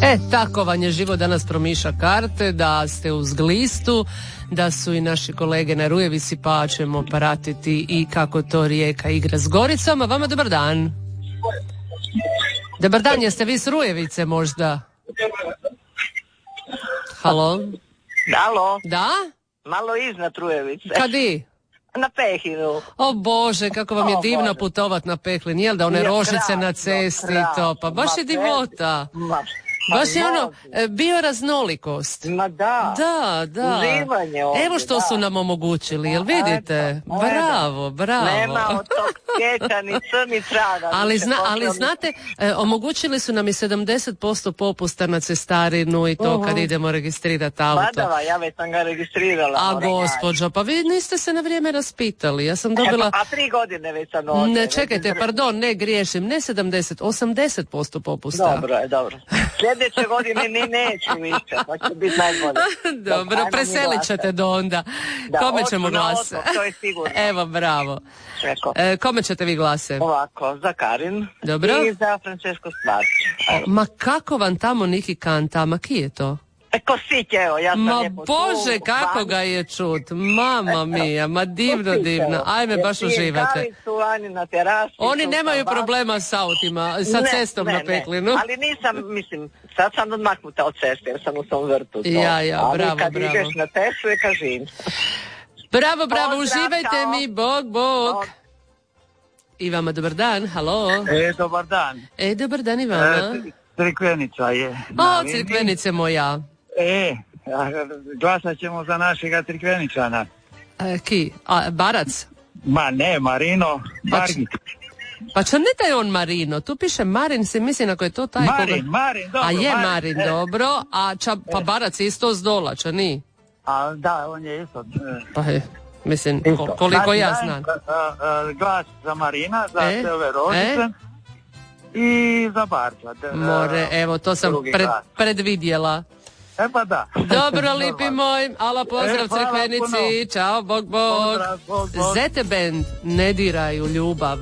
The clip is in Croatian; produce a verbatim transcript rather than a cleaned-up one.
E, tako vam je život danas promiša karte, da ste uz glistu, da su i naši kolege na Rujevici, pa ćemo pratiti i kako to Rijeka igra s Goricom. A vama dobar dan. Dobar dan, jeste vi s Rujevice možda? Halo? Halo? Da? Malo iznad Rujevice. Kadi? Na Pehinu. O Bože, kako vam je O, divno Bože. putovat na Pehlin, jel da one Je rožice krasno, na cesti i to, pa baš je Ma, divota. Ma, Baš je ma, ono, e, bioraznolikost. Ma da. Da, da. Uživanje ovdje, Evo što da. su nam omogućili, jel vidite? Eto, Bravo, bravo. Nema od tog keća ni crni traga. Ali, više zna, ali potrebno. znate, e, omogućili su nam i sedamdeset posto popusta na cestarinu i to kad idemo registrirati auto. Badava, ja već sam ga registrirala. A moram gospođo, pa vi niste se na vrijeme raspitali. Ja sam naći. dobila... A tri godine već sam ovdje. Ne, već čekajte, sam- pardon, ne griješim, ne sedamdeset, osamdeset posto popusta. Dobro je, dobro. Sljedeće godine ni neću više, pa će biti najbolje. Dobro, Ajmo mi preselit glasati. ćete do onda. Da, Kome odmah ćemo na glasati? odmah, to je sigurno. Evo, bravo. Rekao. E, kome ćete vi glase? Ovako, za Karin. Dobro. I za Francesco Stvarć. Ma kako vam tamo Niki kanta, ma ki je to? E, Kosić, evo, ja sam Ma lijepo Bože, tu, kako vani. ga je čut, mama mija, ma divno, Kosić, divno, evo. ajme Jer baš pijem uživate. kavicu vani na terasi. Oni tu nemaju sam problema s autima, van. sa Ne, cestom ne, na ne. Peklinu. Ali nisam, mislim, sad sam odmaknuta od ceste, jer sam u tom vrtu. To. Ja, ja, Ali bravo, kad bravo. ideš na Teslu, je kažin. Bravo, bravo, Pozdrav, uživajte čao. mi, bog, bog. Bog. I vama dobar dan, halo. E, dobar dan. E, dobar dan i vama. E, Crikvenica je. na O, liniji. Crikvenice moja. E, a, glasat ćemo za našega Crikveničana. E, ki? A, Barac? Ma ne, Marino, Margit. Pa čo ne da je on Marino? Tu piše Marin, se mislim ako je to taj Marin, koga... Marin, dobro. A je Marin, e. dobro. A ča, pa Barac je isto s dola, ča ni? A da, on je isto. e, Pa je, mislim, isto. ko- koliko Znači, ja dajem, znam. a, a, glas za Marina, za E, sve ove rožice. I za Barca. d- More, e, evo, to sam drugi pred, glas. predvidjela. E pa da. Dobro, lipi Normalno. moj, ala pozdrav E, hvala Crikvenici, puno. čao, bog, bog. Pozdrav, bog, bog. Zete band, ne diraju ljubav.